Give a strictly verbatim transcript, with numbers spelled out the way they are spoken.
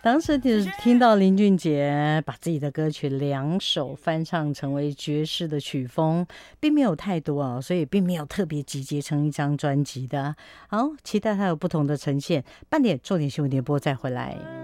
当时就是听到林俊杰把自己的歌曲两首翻唱成为爵士的曲风，并没有太多啊，所以并没有特别集结成一张专辑的。好，期待它有不同的呈现。半点重点新闻联播再回来。